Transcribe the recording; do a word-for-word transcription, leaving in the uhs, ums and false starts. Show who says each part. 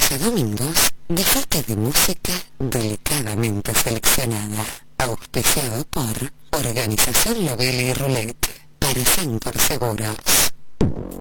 Speaker 1: a domingos, disfruta de música delicadamente seleccionada. Auspiciado por Organización Lovelli Roulette. Para Center Seguros.